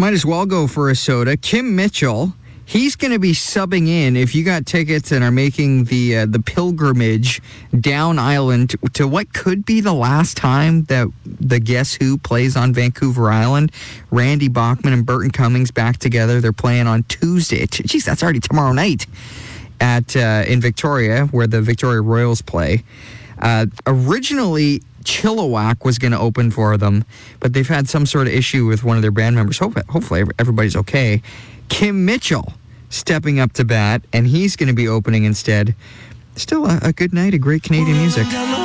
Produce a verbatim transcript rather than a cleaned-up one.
Might as well go for a soda. Kim Mitchell, he's going to be subbing in if you got tickets and are making the uh, the pilgrimage down Island to, to what could be the last time that the Guess Who plays on Vancouver Island. Randy Bachman and Burton Cummings back together. They're playing on Tuesday. Jeez, that's already tomorrow night at uh, in Victoria, where the Victoria Royals play. Uh, originally, Chilliwack was going to open for them, but they've had some sort of issue with one of their band members. Hope, hopefully everybody's okay. Kim Mitchell stepping up to bat, and he's going to be opening instead. Still a, a good night of great Canadian music.